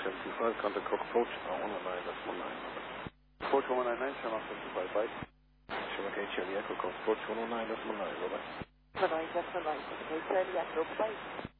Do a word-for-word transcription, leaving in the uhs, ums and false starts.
seven two five, contact Cork approach, uh, one one nine, that's one nine. Approach one one nine nine, Sherlock seven two five, bye. Sherlock okay, Charlie Echo, Cork approach one one nine, that's one nine, bye-bye. one nine, that's one nine, okay, Charlie Echo, bye.